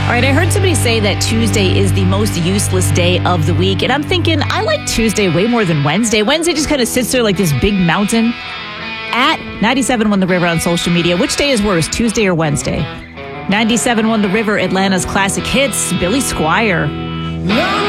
All right, I heard somebody say that Tuesday is the most useless day of the week. And I'm thinking, I like Tuesday way more than Wednesday. Wednesday just kind of sits there like this big mountain. At 97.1 The River on social media. Which day is worse, Tuesday or Wednesday? 97.1 The River, Atlanta's classic hits, Billy Squier.